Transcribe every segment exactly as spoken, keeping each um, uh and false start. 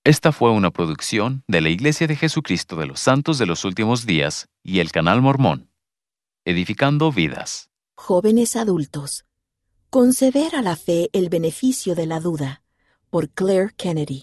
Esta fue una producción de la Iglesia de Jesucristo de los Santos de los Últimos Días y el Canal Mormón, edificando vidas. Jóvenes adultos. Conceder a la fe el beneficio de la duda, por Claire Kennedy.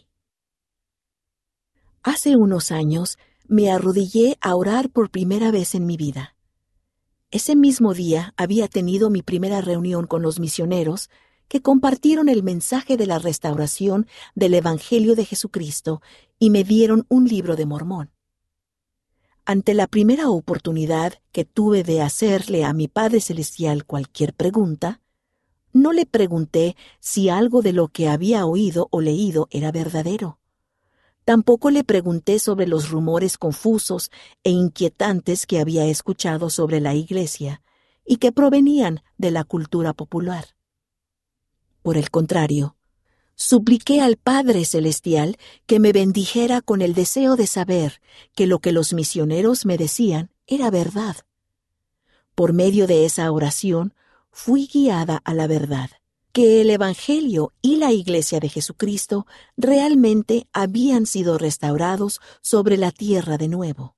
Hace unos años me arrodillé a orar por primera vez en mi vida. Ese mismo día había tenido mi primera reunión con los misioneros que compartieron el mensaje de la restauración del Evangelio de Jesucristo y me dieron un libro de Mormón. Ante la primera oportunidad que tuve de hacerle a mi Padre Celestial cualquier pregunta, no le pregunté si algo de lo que había oído o leído era verdadero. Tampoco le pregunté sobre los rumores confusos e inquietantes que había escuchado sobre la Iglesia y que provenían de la cultura popular. Por el contrario, supliqué al Padre Celestial que me bendijera con el deseo de saber que lo que los misioneros me decían era verdad. Por medio de esa oración, fui guiada a la verdad, que el Evangelio y la Iglesia de Jesucristo realmente habían sido restaurados sobre la tierra de nuevo.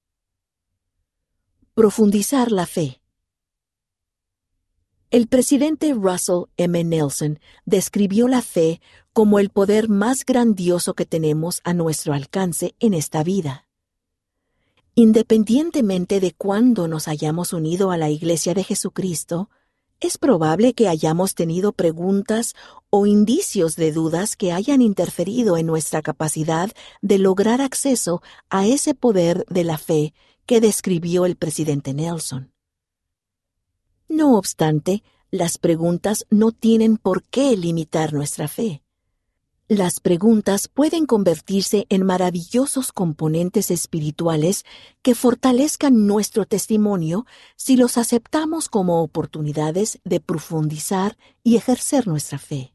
Profundizar la fe. El presidente Russell M. Nelson describió la fe como el poder más grandioso que tenemos a nuestro alcance en esta vida. Independientemente de cuándo nos hayamos unido a la Iglesia de Jesucristo, es probable que hayamos tenido preguntas o indicios de dudas que hayan interferido en nuestra capacidad de lograr acceso a ese poder de la fe que describió el presidente Nelson. No obstante, las preguntas no tienen por qué limitar nuestra fe. Las preguntas pueden convertirse en maravillosos componentes espirituales que fortalezcan nuestro testimonio si los aceptamos como oportunidades de profundizar y ejercer nuestra fe.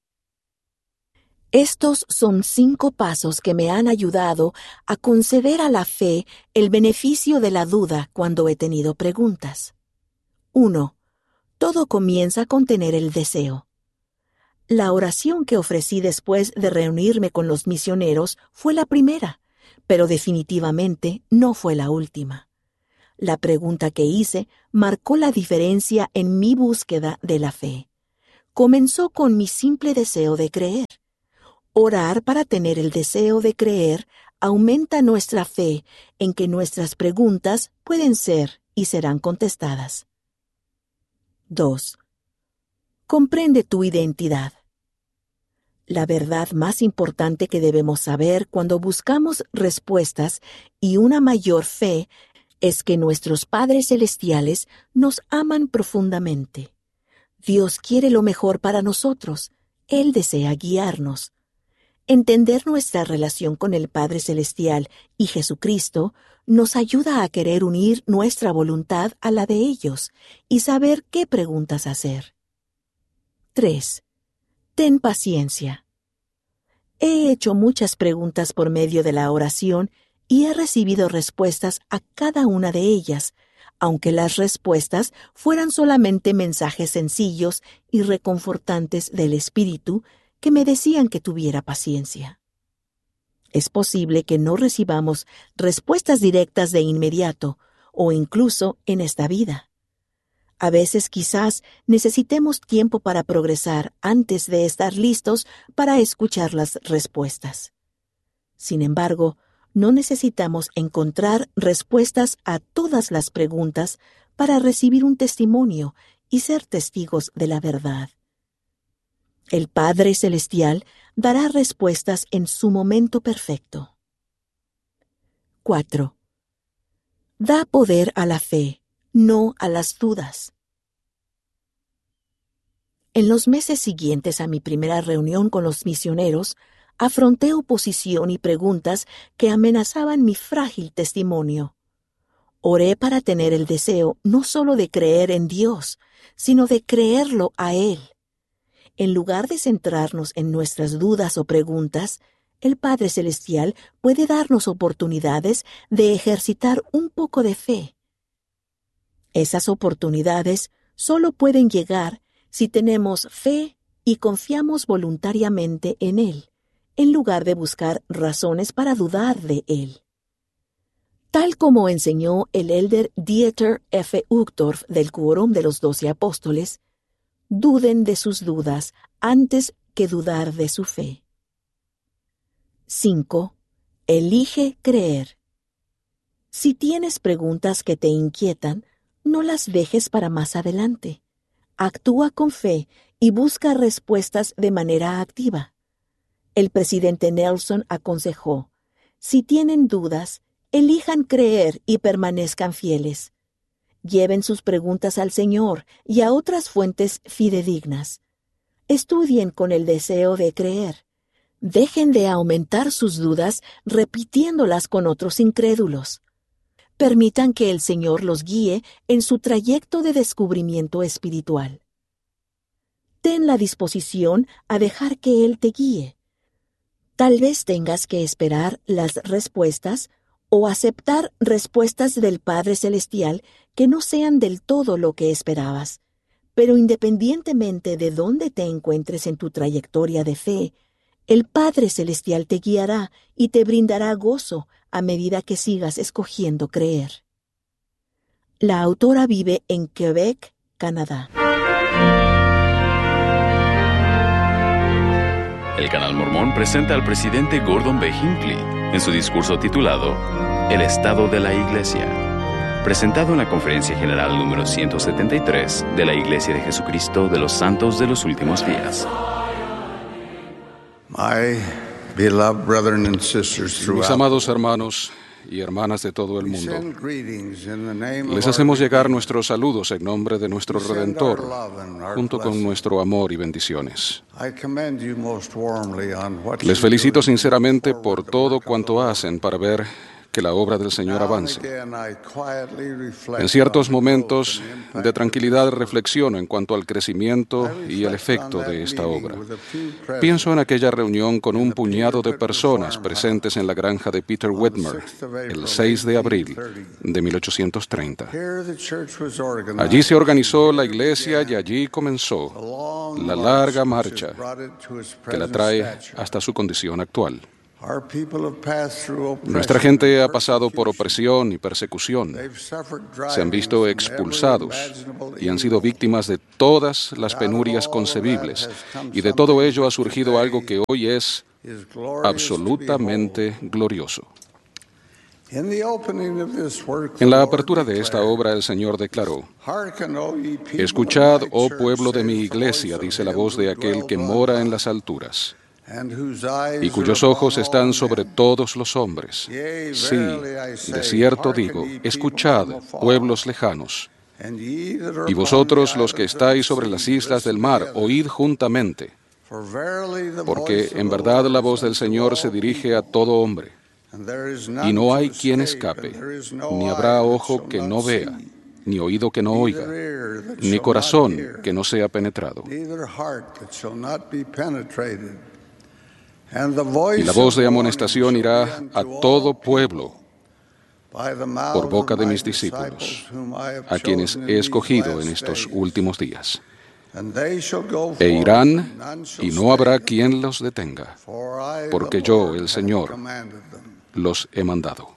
Estos son cinco pasos que me han ayudado a conceder a la fe el beneficio de la duda cuando he tenido preguntas. uno. Todo comienza con tener el deseo. La oración que ofrecí después de reunirme con los misioneros fue la primera, pero definitivamente no fue la última. La pregunta que hice marcó la diferencia en mi búsqueda de la fe. Comenzó con mi simple deseo de creer. Orar para tener el deseo de creer aumenta nuestra fe en que nuestras preguntas pueden ser y serán contestadas. dos. Comprende tu identidad. La verdad más importante que debemos saber cuando buscamos respuestas y una mayor fe es que nuestros padres celestiales nos aman profundamente. Dios quiere lo mejor para nosotros. Él desea guiarnos. Entender nuestra relación con el Padre Celestial y Jesucristo nos ayuda a querer unir nuestra voluntad a la de ellos y saber qué preguntas hacer. tres. Ten paciencia. He hecho muchas preguntas por medio de la oración y he recibido respuestas a cada una de ellas, aunque las respuestas fueran solamente mensajes sencillos y reconfortantes del Espíritu que me decían que tuviera paciencia. Es posible que no recibamos respuestas directas de inmediato o incluso en esta vida. A veces quizás necesitemos tiempo para progresar antes de estar listos para escuchar las respuestas. Sin embargo, no necesitamos encontrar respuestas a todas las preguntas para recibir un testimonio y ser testigos de la verdad. El Padre Celestial dará respuestas en su momento perfecto. cuatro. Da poder a la fe, no a las dudas. En los meses siguientes a mi primera reunión con los misioneros, afronté oposición y preguntas que amenazaban mi frágil testimonio. Oré para tener el deseo no solo de creer en Dios, sino de creerlo a Él. En lugar de centrarnos en nuestras dudas o preguntas, el Padre Celestial puede darnos oportunidades de ejercitar un poco de fe. Esas oportunidades solo pueden llegar si tenemos fe y confiamos voluntariamente en Él, en lugar de buscar razones para dudar de Él. Tal como enseñó el elder Dieter F. Uchtdorf del Quórum de los Doce Apóstoles, duden de sus dudas antes que dudar de su fe. cinco. Elige creer. Si tienes preguntas que te inquietan, no las dejes para más adelante. Actúa con fe y busca respuestas de manera activa. El presidente Nelson aconsejó: si tienen dudas, elijan creer y permanezcan fieles. Lleven sus preguntas al Señor y a otras fuentes fidedignas. Estudien con el deseo de creer. Dejen de aumentar sus dudas repitiéndolas con otros incrédulos. Permitan que el Señor los guíe en su trayecto de descubrimiento espiritual. Ten la disposición a dejar que Él te guíe. Tal vez tengas que esperar las respuestas o aceptar respuestas del Padre Celestial que no sean del todo lo que esperabas. Pero independientemente de dónde te encuentres en tu trayectoria de fe, el Padre Celestial te guiará y te brindará gozo a medida que sigas escogiendo creer. La autora vive en Quebec, Canadá. El Canal Mormón presenta al presidente Gordon B. Hinckley en su discurso titulado El Estado de la Iglesia, presentado en la Conferencia General número ciento setenta y tres de la Iglesia de Jesucristo de los Santos de los Últimos Días. My beloved brethren and sisters Mis throughout, amados hermanos y hermanas de todo el we mundo, send greetings in the name of les our hacemos llegar Redeemer. nuestros saludos en nombre de nuestro We send Redentor, our love and our junto con blessing. nuestro amor y bendiciones. I commend you most warmly on what Les you felicito do to sinceramente forward por the todo work of cuanto the Lord. hacen para ver que la obra del Señor Now and avance. again, I quietly reflect En ciertos on the growth momentos and impact de of tranquilidad this work. reflexiono en cuanto al crecimiento I y el reflect on efecto that de esta meeting obra. with a few present Pienso en aquella reunión con in un the puñado Peter de Whitmer personas farmhouse presentes en la granja de Peter on the Whitmer sixth of April, el seis de abril eighteen thirty. de mil ochocientos treinta. Here the church was organized. Allí se organizó la Here iglesia y began allí comenzó the long la march larga which marcha has brought it to its que la present trae stature. hasta su condición actual. Our people have passed through oppression Nuestra gente ha and pasado por persecution. opresión y persecución. They've suffered Se han driving visto from expulsados every imaginable y han sido evil. víctimas de todas las Out of penurias all of concebibles. that has come Y de todo something ello ha which surgido algo today que hoy es is glorious to behold. absolutamente glorioso. In the opening of this work, En la the Lord apertura de esta declared, obra el Señor declaró: "Hearken, O ye people Escuchad, of my oh church, pueblo de mi saith the iglesia, voice dice of la him voz de who aquel dwelleth que on mora en high, las alturas, and whose eyes y are cuyos upon ojos all están sobre men. todos los hombres. Yea, Sí, verily I say, de cierto hearken, digo, ye people escuchad, from afar, pueblos lejanos, and ye that are y upon vosotros the los que islands of the estáis sobre las sea, islas del listen mar, together. oíd juntamente, For verily the porque voice of en the verdad Lord la is voz del unto Señor all se dirige a people, todo hombre, and there is y none no to hay quien escape, escape, and there is no ni eye habrá that ojo shall que not no vea, see, ni oído que no neither oiga, ear that ni shall not corazón hear, que no sea penetrado. neither heart that shall not be penetrated. And the Y voice la voz of de warning amonestación shall be irá unto a all todo people pueblo by the por mouth boca of de my mis disciples, discípulos, whom I have a quienes chosen in he these escogido en last estos days. últimos días. And they shall go E forth, irán, and none shall y no habrá stay them. quien los detenga, For I, porque the yo, Lord, el have Señor, commanded them. los he mandado.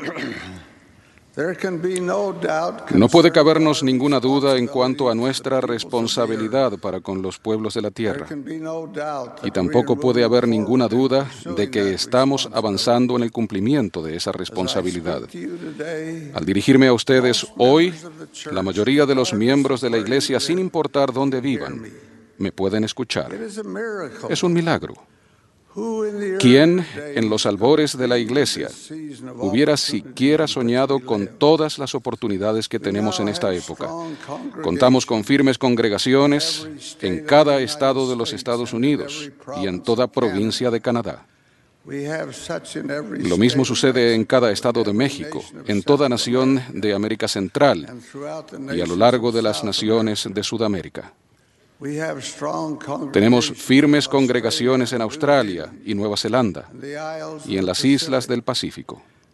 There can be no doubt No puede concerning cabernos our ninguna duda en cuanto a responsibility to the nuestra peoples of the responsabilidad earth. para con los pueblos de la There tierra. can be no doubt Y that we are tampoco puede moving haber ninguna forward in duda pursuing de que that estamos avanzando en responsibility. el cumplimiento de esa As I responsabilidad. speak to you today, Al dirigirme a ustedes most hoy, members of the church, la mayoría de los regardless miembros of de la where you iglesia, sin live, importar dónde can hear vivan, me. me pueden escuchar. It is a miracle. Es un milagro. Who in the ¿Quién early days en los could albores de la dream of iglesia this season of hubiera opportunity siquiera in which soñado we con live? todas las oportunidades que We tenemos now en esta have época? strong Contamos con congregations firmes in congregaciones every state en of cada the United estado de los States Estados and in Unidos every y en province toda of provincia de Canada. Canadá. We have such in every Lo mismo state of sucede en cada Mexico, estado in de every México, nation of en toda Central nación America, de América Central and throughout the y a lo nations largo of de las South naciones America. de Sudamérica. We have strong Tenemos congregations firmes in congregaciones en Australia, New Australia Zealand, y Nueva Zelanda and the isles y of en the las islas Pacific. del Pacífico.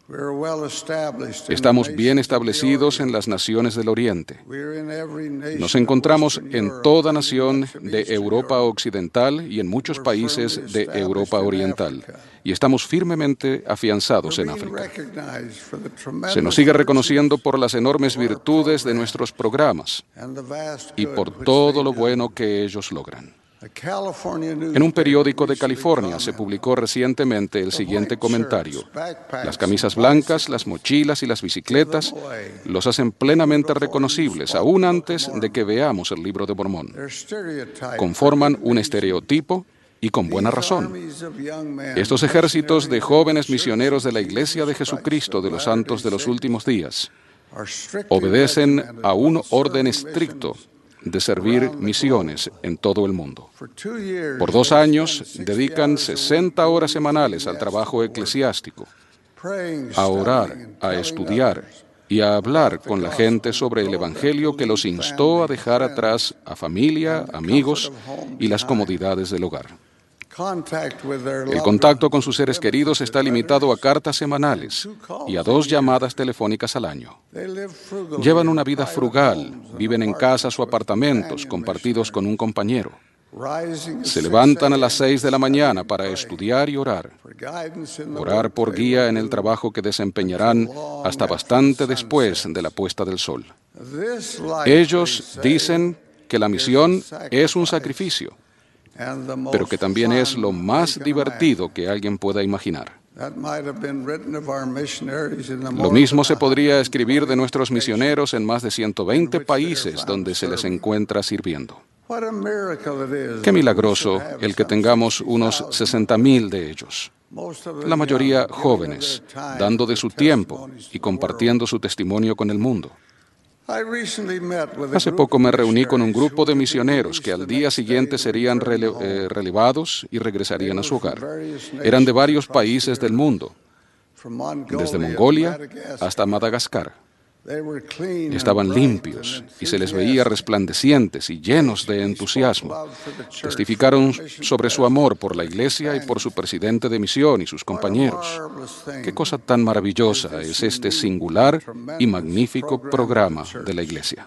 Estamos bien establecidos en las naciones del Oriente. Nos encontramos en toda nación de Europa Occidental y en muchos países de Europa Oriental. Y estamos firmemente afianzados en África. Se nos sigue reconociendo por las enormes virtudes de nuestros programas y por todo lo bueno que ellos logran. En un periódico de California se publicó recientemente el siguiente comentario: las camisas blancas, las mochilas y las bicicletas los hacen plenamente reconocibles, aún antes de que veamos el Libro de Mormón. Conforman un estereotipo y con buena razón. Estos ejércitos de jóvenes misioneros de la Iglesia de Jesucristo de los Santos de los Últimos Días obedecen a un orden estricto de servir misiones en todo el mundo. Por dos años dedican sesenta horas semanales al trabajo eclesiástico, a orar, a estudiar y a hablar con la gente sobre el Evangelio que los instó a dejar atrás a familia, amigos y las comodidades del hogar. El contacto con sus seres queridos está limitado a cartas semanales y a dos llamadas telefónicas al año. Llevan una vida frugal, viven en casas o apartamentos compartidos con un compañero. Se levantan a las seis de la mañana para estudiar y orar. Orar por guía en el trabajo que desempeñarán hasta bastante después de la puesta del sol. Ellos dicen que la misión es un sacrificio, pero que también es lo más divertido que alguien pueda imaginar. Lo mismo se podría escribir de nuestros misioneros en más de ciento veinte países donde se les encuentra sirviendo. Qué milagroso el que tengamos unos sesenta mil de ellos, la mayoría jóvenes, dando de su tiempo y compartiendo su testimonio con el mundo. Hace poco me reuní con un grupo de misioneros que al día siguiente serían rele- eh, relevados y regresarían a su hogar. Eran de varios países del mundo, desde Mongolia hasta Madagascar. Estaban limpios y se les veía resplandecientes y llenos de entusiasmo. Testificaron sobre su amor por la Iglesia y por su presidente de misión y sus compañeros. Qué cosa tan maravillosa es este singular y magnífico programa de la Iglesia.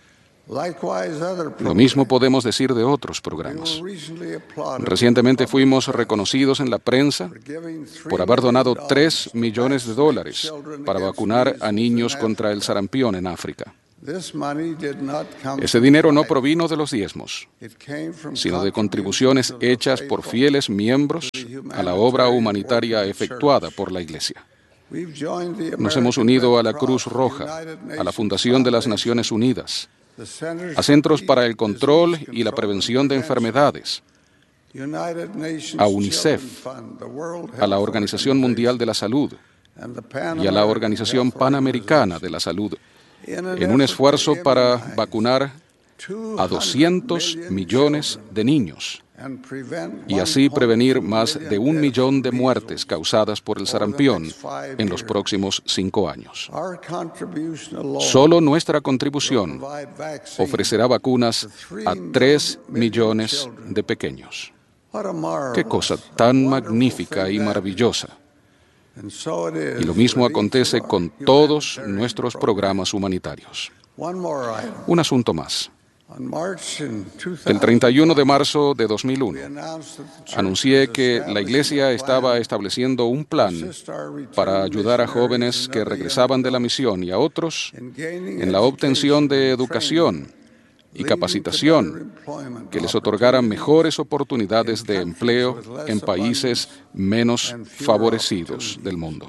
Lo mismo podemos decir de otros programas. Recientemente fuimos reconocidos en la prensa por haber donado tres millones de dólares para vacunar a niños contra el sarampión en África. Ese dinero no provino de los diezmos, sino de contribuciones hechas por fieles miembros a la obra humanitaria efectuada por la Iglesia. Nos hemos unido a la Cruz Roja, a la Fundación de las Naciones Unidas, a Centros para el Control y la Prevención de Enfermedades, a UNICEF, a la Organización Mundial de la Salud y a la Organización Panamericana de la Salud, en un esfuerzo para vacunar a doscientos millones de niños y así prevenir más de un millón de muertes causadas por el sarampión en los próximos cinco años. Solo nuestra contribución ofrecerá vacunas a tres millones de pequeños. ¡Qué cosa tan magnífica y maravillosa! Y lo mismo acontece con todos nuestros programas humanitarios. Un asunto más. El treinta y uno de marzo de dos mil uno, anuncié que la Iglesia estaba estableciendo un plan para ayudar a jóvenes que regresaban de la misión y a otros en la obtención de educación y capacitación que les otorgaran mejores oportunidades de empleo en países menos favorecidos del mundo.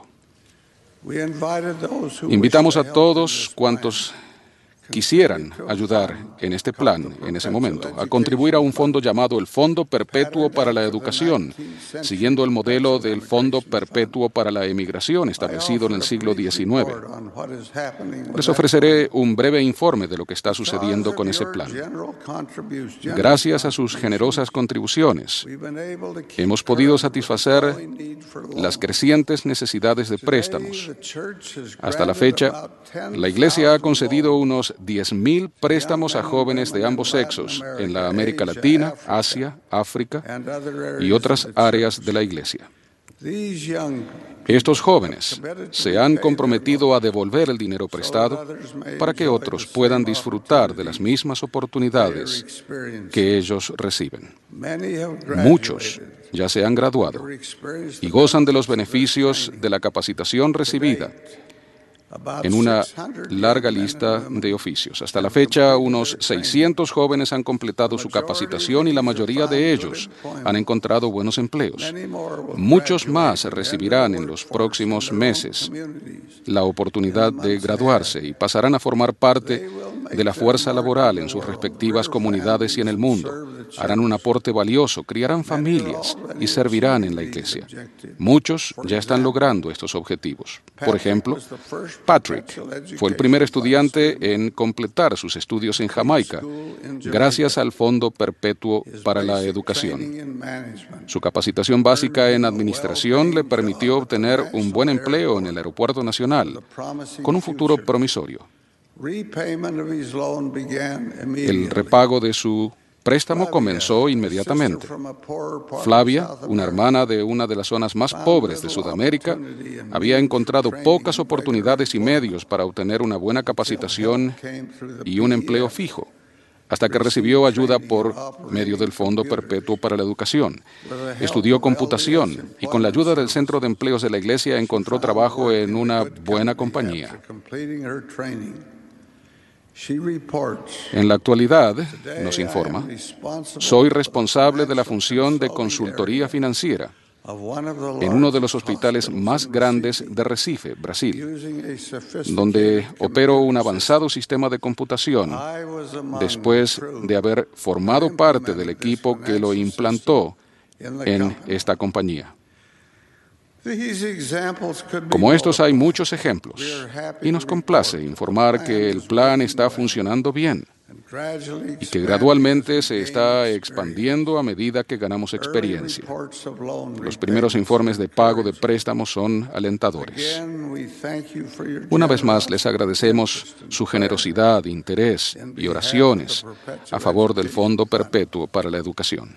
Invitamos a todos cuantos quisieran ayudar en este plan, en ese momento, a contribuir a un fondo llamado el Fondo Perpetuo para la Educación, siguiendo el modelo del Fondo Perpetuo para la Emigración establecido en el siglo diecinueve. Les ofreceré un breve informe de lo que está sucediendo con ese plan. Gracias a sus generosas contribuciones, hemos podido satisfacer las crecientes necesidades de préstamos. Hasta la fecha, la Iglesia ha concedido unos diez mil préstamos a jóvenes de ambos sexos en la América Latina, Asia, África y otras áreas de la Iglesia. Estos jóvenes se han comprometido a devolver el dinero prestado para que otros puedan disfrutar de las mismas oportunidades que ellos reciben. Muchos ya se han graduado y gozan de los beneficios de la capacitación recibida en una larga lista de oficios. Hasta la fecha, unos seiscientos jóvenes han completado su capacitación y la mayoría de ellos han encontrado buenos empleos. Muchos más recibirán en los próximos meses la oportunidad de graduarse y pasarán a formar parte de la fuerza laboral en sus respectivas comunidades y en el mundo. Harán un aporte valioso, criarán familias y servirán en la iglesia. Muchos ya están logrando estos objetivos. Por ejemplo, Patrick fue el primer estudiante en completar sus estudios en Jamaica, gracias al Fondo Perpetuo para la Educación. Su capacitación básica en administración le permitió obtener un buen empleo en el Aeropuerto Nacional, con un futuro promisorio. El repago de su préstamo comenzó inmediatamente. Flavia, una hermana de una de las zonas más pobres de Sudamérica, había encontrado pocas oportunidades y medios para obtener una buena capacitación y un empleo fijo, hasta que recibió ayuda por medio del Fondo Perpetuo para la Educación. Estudió computación y con la ayuda del Centro de Empleos de la Iglesia encontró trabajo en una buena compañía. En la actualidad, nos informa, soy responsable de la función de consultoría financiera en uno de los hospitales más grandes de Recife, Brasil, donde opero un avanzado sistema de computación después de haber formado parte del equipo que lo implantó en esta compañía. Como estos hay muchos ejemplos, y nos complace informar que el plan está funcionando bien y que gradualmente se está expandiendo a medida que ganamos experiencia. Los primeros informes de pago de préstamos son alentadores. Una vez más, les agradecemos su generosidad, interés y oraciones a favor del Fondo Perpetuo para la Educación.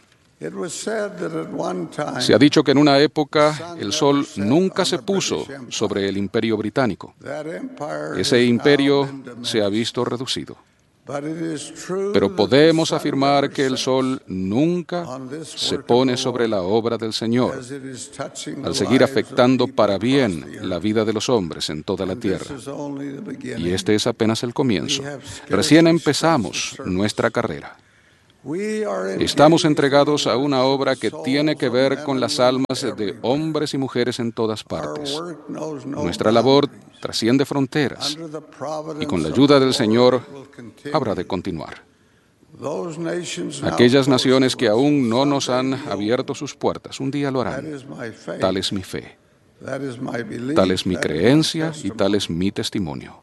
Se ha dicho que en una época el sol nunca se puso sobre el imperio británico. Ese imperio se ha visto reducido. Pero podemos afirmar que el sol nunca se pone sobre la obra del Señor, al seguir afectando para bien la vida de los hombres en toda la tierra. Y este es apenas el comienzo. Recién empezamos nuestra carrera. Estamos entregados a una obra que tiene que ver con las almas de hombres y mujeres en todas partes. Nuestra labor trasciende fronteras y con la ayuda del Señor habrá de continuar. Aquellas naciones que aún no nos han abierto sus puertas, un día lo harán. Tal es mi fe, tal es mi creencia y tal es mi testimonio.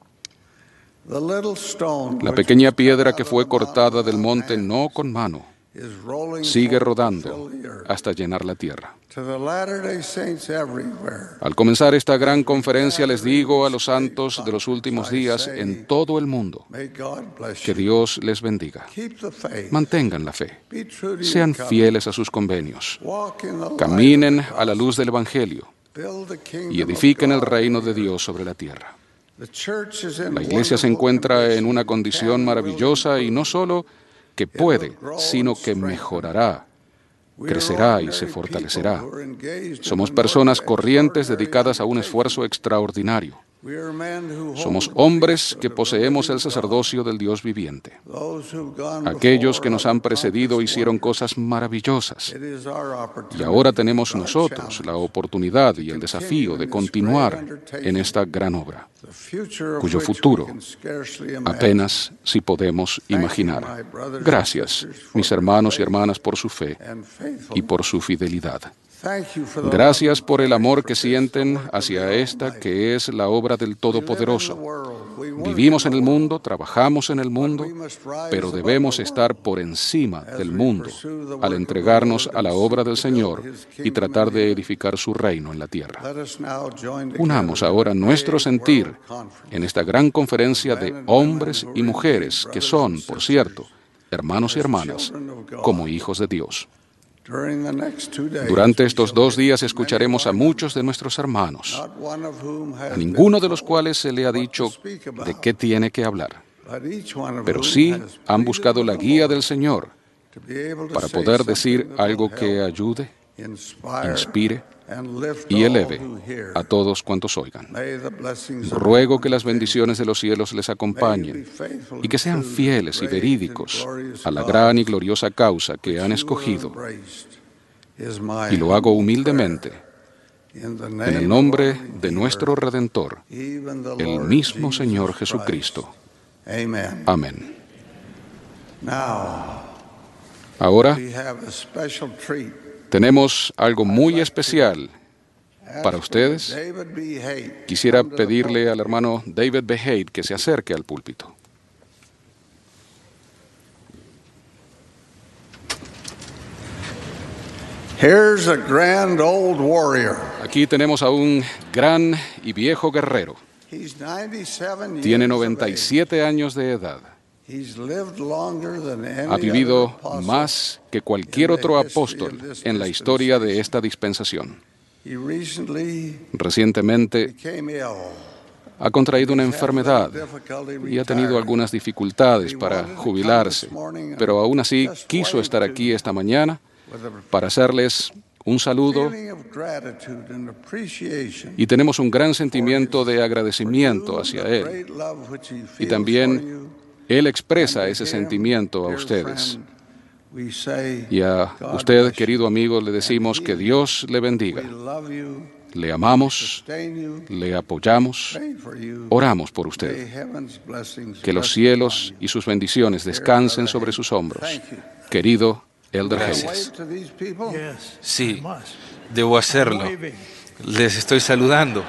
La pequeña piedra que fue cortada del monte no con mano sigue rodando hasta llenar la tierra. Al comenzar esta gran conferencia les digo a los santos de los últimos días en todo el mundo que Dios les bendiga. Mantengan la fe, sean fieles a sus convenios, caminen a la luz del Evangelio y edifiquen el reino de Dios sobre la tierra. La iglesia se encuentra en una condición maravillosa y no solo que puede, sino que mejorará, crecerá y se fortalecerá. Somos personas corrientes dedicadas a un esfuerzo extraordinario. Somos hombres que poseemos el sacerdocio del Dios viviente. Aquellos que nos han precedido hicieron cosas maravillosas. Y ahora tenemos nosotros la oportunidad y el desafío de continuar en esta gran obra, cuyo futuro apenas si podemos imaginar. Gracias, mis hermanos y hermanas, por su fe y por su fidelidad. Gracias por el amor que sienten hacia esta que es la obra del Todopoderoso. Vivimos en el mundo, trabajamos en el mundo, pero debemos estar por encima del mundo al entregarnos a la obra del Señor y tratar de edificar su reino en la tierra. Unamos ahora nuestro sentir en esta gran conferencia de hombres y mujeres que son, por cierto, hermanos y hermanas, como hijos de Dios. Durante estos dos días escucharemos a muchos de nuestros hermanos, a ninguno de los cuales se le ha dicho de qué tiene que hablar, pero sí han buscado la guía del Señor para poder decir algo que ayude, inspire y eleve a todos cuantos oigan. Ruego que las bendiciones de los cielos les acompañen y que sean fieles y verídicos a la gran y gloriosa causa que han escogido. Y lo hago humildemente en el nombre de nuestro Redentor, el mismo Señor Jesucristo. Amén. Ahora tenemos algo muy especial para ustedes. Quisiera pedirle al hermano David B. Haight que se acerque al púlpito. Here's a grand old warrior. Aquí tenemos a un gran y viejo guerrero. He's ninety-seven Tiene years noventa y of age. siete años de edad. He's lived longer than any Ha vivido other apostle. más que cualquier otro apóstol en la historia de esta dispensación. He recently Recientemente became ill. ha contraído una enfermedad y ha tenido algunas dificultades para jubilarse, pero aún así quiso estar aquí esta mañana para hacerles un saludo, Feeling of gratitude and appreciation y tenemos un gran sentimiento de agradecimiento for hacia the él. great love which he Y feels for también you. él expresa And ese to him, sentimiento a dear ustedes. friend, we say, Y a God usted, bless querido you. amigo, le decimos que Dios le We bendiga. love you, Le amamos, sustain you, le apoyamos, pray for you. oramos por May usted. heaven's blessings Que los rest cielos upon y sus bendiciones descansen sobre sus hombros. Thank you. Querido Elder you. Hayes. Wave to these people. Yes, Sí, I must. debo hacerlo. Waving. Les estoy saludando.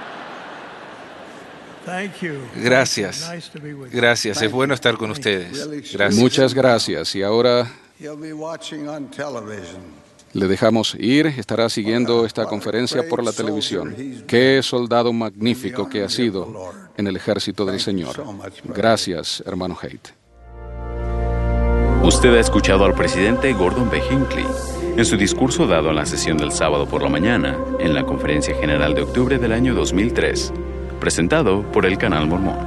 Thank you. Gracias. Nice to be with you. Gracias, es bueno estar con ustedes. Gracias. Muchas gracias. Y ahora He'll be watching on television. le dejamos ir. Estará siguiendo esta conferencia por la televisión. Qué soldado magnífico que ha sido en el ejército del Señor. Gracias, hermano Haight. Usted ha escuchado al presidente Gordon B. Hinckley en su discurso dado en la sesión del sábado por la mañana en la Conferencia General de octubre del año dos mil tres, presentado por el Canal Mormón.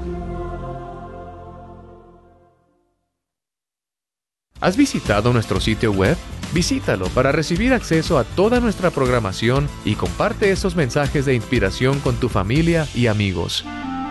¿Has visitado nuestro sitio web? Visítalo para recibir acceso a toda nuestra programación y comparte esos mensajes de inspiración con tu familia y amigos.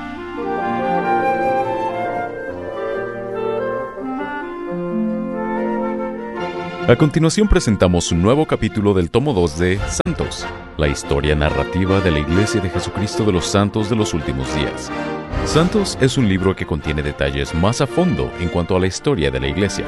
A continuación presentamos un nuevo capítulo del tomo dos de Santos, la historia narrativa de la Iglesia de Jesucristo de los Santos de los Últimos Días. Santos es un libro que contiene detalles más a fondo en cuanto a la historia de la Iglesia.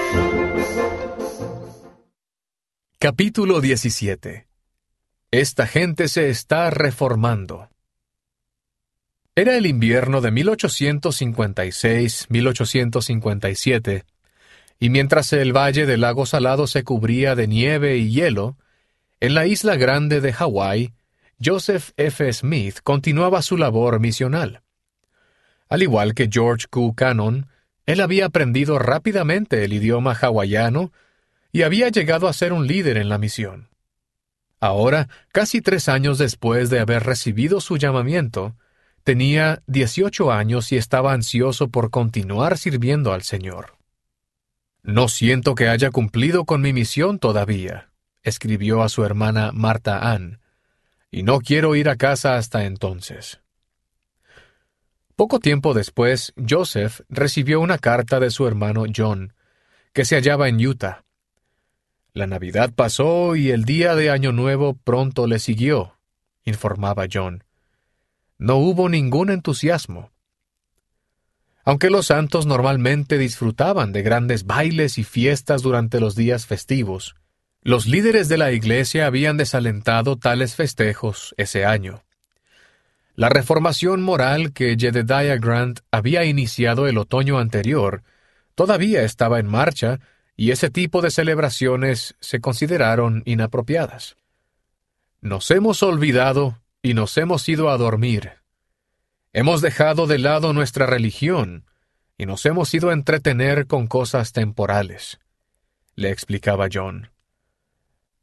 Capítulo diecisiete. Esta gente se está reformando. Era el invierno de mil ochocientos cincuenta y seis a mil ochocientos cincuenta y siete, y mientras el valle del lago Salado se cubría de nieve y hielo, en la isla grande de Hawái, Joseph F. Smith continuaba su labor misional. Al igual que George Q. Cannon, él había aprendido rápidamente el idioma hawaiano y había llegado a ser un líder en la misión. Ahora, casi tres años después de haber recibido su llamamiento, tenía dieciocho años y estaba ansioso por continuar sirviendo al Señor. «No siento que haya cumplido con mi misión todavía», escribió a su hermana Martha Ann, «y no quiero ir a casa hasta entonces». Poco tiempo después, Joseph recibió una carta de su hermano John, que se hallaba en Utah. La Navidad pasó y el día de Año Nuevo pronto le siguió, informaba John. No hubo ningún entusiasmo. Aunque los santos normalmente disfrutaban de grandes bailes y fiestas durante los días festivos, los líderes de la iglesia habían desalentado tales festejos ese año. La reformación moral que Jedediah Grant había iniciado el otoño anterior todavía estaba en marcha y ese tipo de celebraciones se consideraron inapropiadas. Nos hemos olvidado y nos hemos ido a dormir. Hemos dejado de lado nuestra religión y nos hemos ido a entretener con cosas temporales, le explicaba John.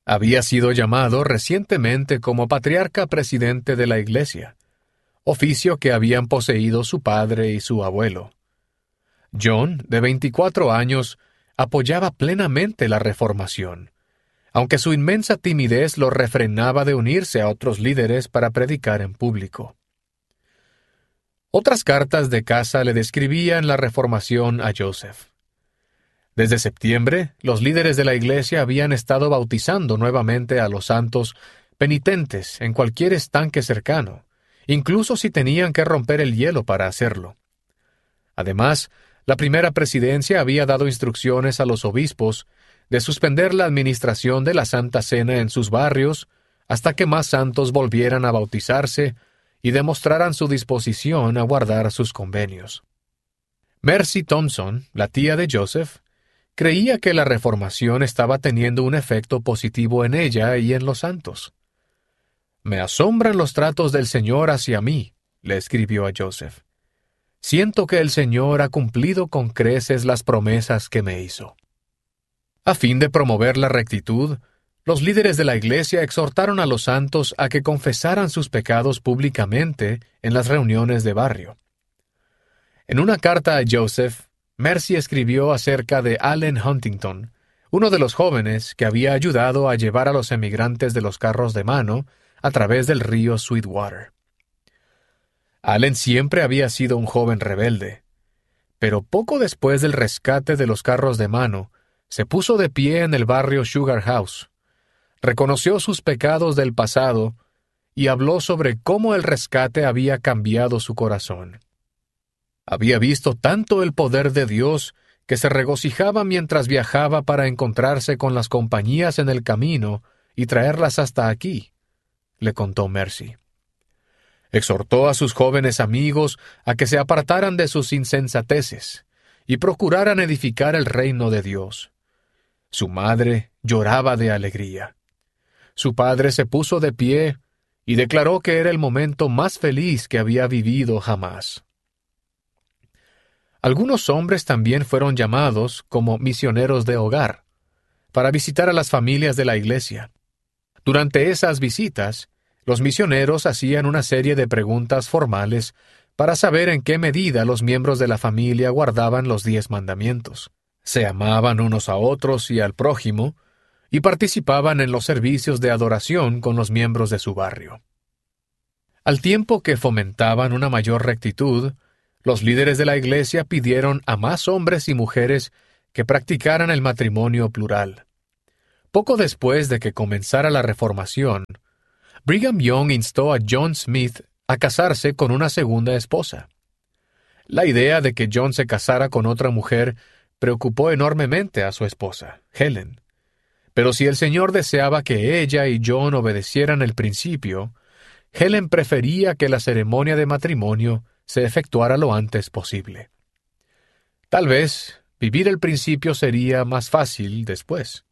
Había sido llamado recientemente como patriarca presidente de la Iglesia, oficio que habían poseído su padre y su abuelo. John, de veinticuatro años, apoyaba plenamente la Reformación, aunque su inmensa timidez lo refrenaba de unirse a otros líderes para predicar en público. Otras cartas de casa le describían la Reformación a Joseph. Desde septiembre, los líderes de la Iglesia habían estado bautizando nuevamente a los santos penitentes en cualquier estanque cercano, incluso si tenían que romper el hielo para hacerlo. Además, la primera presidencia había dado instrucciones a los obispos de suspender la administración de la Santa Cena en sus barrios hasta que más santos volvieran a bautizarse y demostraran su disposición a guardar sus convenios. Mercy Thompson, la tía de Joseph, creía que la Reformación estaba teniendo un efecto positivo en ella y en los santos. «Me asombran los tratos del Señor hacia mí», le escribió a Joseph. «Siento que el Señor ha cumplido con creces las promesas que me hizo». A fin de promover la rectitud, los líderes de la Iglesia exhortaron a los santos a que confesaran sus pecados públicamente en las reuniones de barrio. En una carta a Joseph, Mercy escribió acerca de Allen Huntington, uno de los jóvenes que había ayudado a llevar a los emigrantes de los carros de mano a través del río Sweetwater. Allen siempre había sido un joven rebelde, pero poco después del rescate de los carros de mano, se puso de pie en el barrio Sugar House, reconoció sus pecados del pasado y habló sobre cómo el rescate había cambiado su corazón. Había visto tanto el poder de Dios que se regocijaba mientras viajaba para encontrarse con las compañías en el camino y traerlas hasta aquí, le contó Mercy. Exhortó a sus jóvenes amigos a que se apartaran de sus insensateces y procuraran edificar el reino de Dios. Su madre lloraba de alegría. Su padre se puso de pie y declaró que era el momento más feliz que había vivido jamás. Algunos hombres también fueron llamados como misioneros de hogar, para visitar a las familias de la Iglesia. Durante esas visitas, los misioneros hacían una serie de preguntas formales para saber en qué medida los miembros de la familia guardaban los diez mandamientos, se amaban unos a otros y al prójimo, y participaban en los servicios de adoración con los miembros de su barrio. Al tiempo que fomentaban una mayor rectitud, los líderes de la Iglesia pidieron a más hombres y mujeres que practicaran el matrimonio plural. Poco después de que comenzara la Reformación, Brigham Young instó a John Smith a casarse con una segunda esposa. La idea de que John se casara con otra mujer preocupó enormemente a su esposa, Helen. Pero si el Señor deseaba que ella y John obedecieran el principio, Helen prefería que la ceremonia de matrimonio se efectuara lo antes posible. Tal vez vivir el principio sería más fácil después.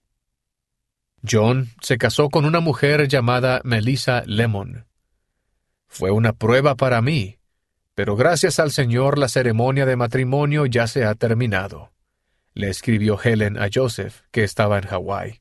John se casó con una mujer llamada Melissa Lemon. Fue una prueba para mí, pero gracias al Señor la ceremonia de matrimonio ya se ha terminado, le escribió Helen a Joseph, que estaba en Hawái.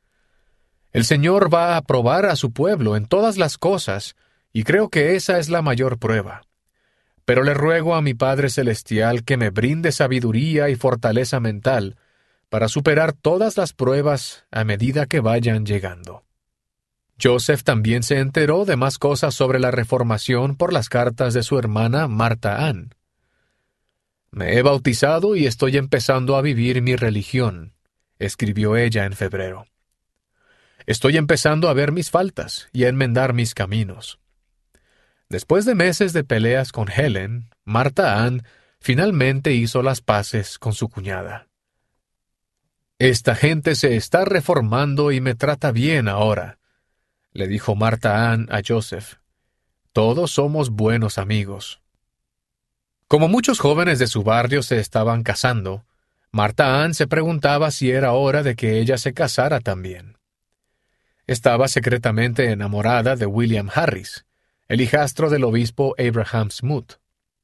El Señor va a probar a su pueblo en todas las cosas, y creo que esa es la mayor prueba. Pero le ruego a mi Padre Celestial que me brinde sabiduría y fortaleza mental para superar todas las pruebas a medida que vayan llegando. Joseph también se enteró de más cosas sobre la Reformación por las cartas de su hermana Martha Ann. «Me he bautizado y estoy empezando a vivir mi religión», escribió ella en febrero. «Estoy empezando a ver mis faltas y a enmendar mis caminos». Después de meses de peleas con Helen, Martha Ann finalmente hizo las paces con su cuñada. «Esta gente se está reformando y me trata bien ahora», le dijo Martha Ann a Joseph. «Todos somos buenos amigos». Como muchos jóvenes de su barrio se estaban casando, Martha Ann se preguntaba si era hora de que ella se casara también. Estaba secretamente enamorada de William Harris, el hijastro del obispo Abraham Smoot.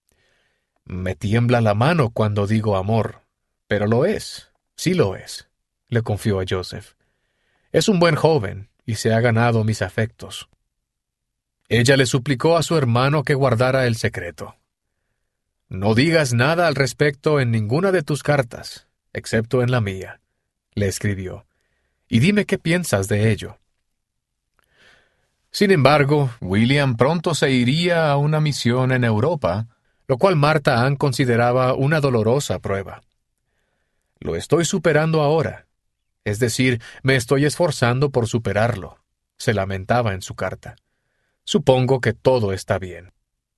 «Me tiembla la mano cuando digo amor, pero lo es, sí lo es», le confió a Joseph. Es un buen joven y se ha ganado mis afectos. Ella le suplicó a su hermano que guardara el secreto. No digas nada al respecto en ninguna de tus cartas, excepto en la mía, le escribió, y dime qué piensas de ello. Sin embargo, William pronto se iría a una misión en Europa, lo cual Martha Ann consideraba una dolorosa prueba. Lo estoy superando ahora, es decir, me estoy esforzando por superarlo, se lamentaba en su carta. Supongo que todo está bien.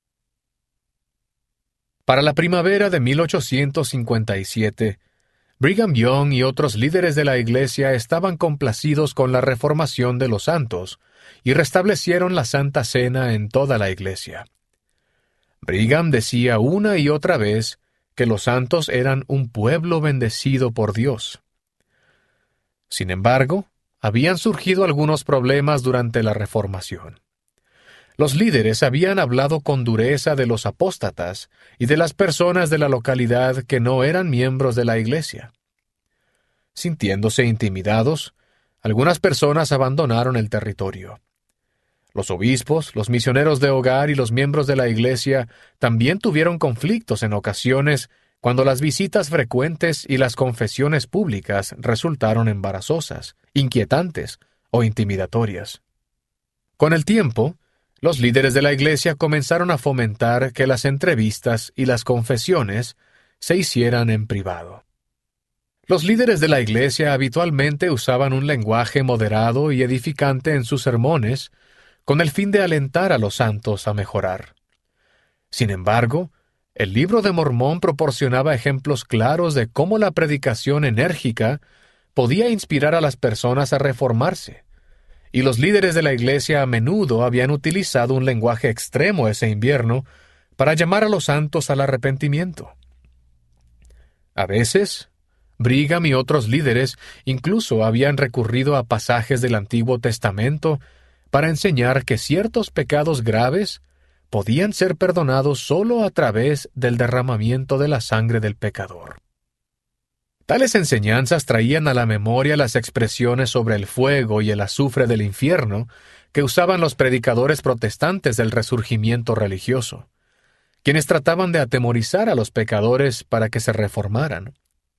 Para la primavera de mil ochocientos cincuenta y siete, Brigham Young y otros líderes de la Iglesia estaban complacidos con la reformación de los santos y restablecieron la Santa Cena en toda la Iglesia. Brigham decía una y otra vez que los santos eran un pueblo bendecido por Dios. Sin embargo, habían surgido algunos problemas durante la reformación. Los líderes habían hablado con dureza de los apóstatas y de las personas de la localidad que no eran miembros de la Iglesia. Sintiéndose intimidados, algunas personas abandonaron el territorio. Los obispos, los misioneros de hogar y los miembros de la Iglesia también tuvieron conflictos en ocasiones cuando las visitas frecuentes y las confesiones públicas resultaron embarazosas, inquietantes o intimidatorias. Con el tiempo, los líderes de la Iglesia comenzaron a fomentar que las entrevistas y las confesiones se hicieran en privado. Los líderes de la Iglesia habitualmente usaban un lenguaje moderado y edificante en sus sermones, con el fin de alentar a los santos a mejorar. Sin embargo, el Libro de Mormón proporcionaba ejemplos claros de cómo la predicación enérgica podía inspirar a las personas a reformarse, y los líderes de la Iglesia a menudo habían utilizado un lenguaje extremo ese invierno para llamar a los santos al arrepentimiento. A veces, Brigham y otros líderes incluso habían recurrido a pasajes del Antiguo Testamento para enseñar que ciertos pecados graves podían ser perdonados solo a través del derramamiento de la sangre del pecador. Tales enseñanzas traían a la memoria las expresiones sobre el fuego y el azufre del infierno que usaban los predicadores protestantes del resurgimiento religioso, quienes trataban de atemorizar a los pecadores para que se reformaran.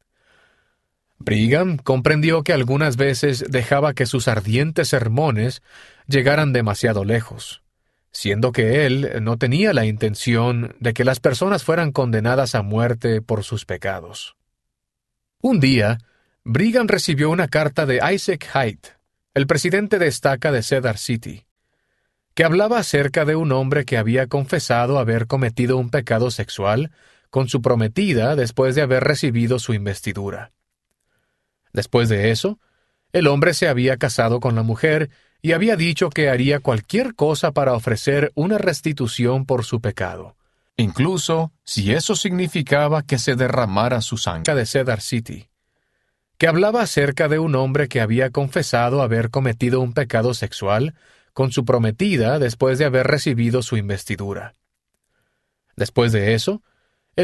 Brigham comprendió que algunas veces dejaba que sus ardientes sermones llegaran demasiado lejos, siendo que él no tenía la intención de que las personas fueran condenadas a muerte por sus pecados. Un día, Brigham recibió una carta de Isaac Haight, el presidente de estaca de Cedar City, que hablaba acerca de un hombre que había confesado haber cometido un pecado sexual con su prometida después de haber recibido su investidura. Después de eso, el hombre se había casado con la mujer y había dicho que haría cualquier cosa para ofrecer una restitución por su pecado, incluso si eso significaba que se derramara su sangre. De Cedar City, que hablaba acerca de un hombre que había confesado haber cometido un pecado sexual con su prometida después de haber recibido su investidura. Después de eso,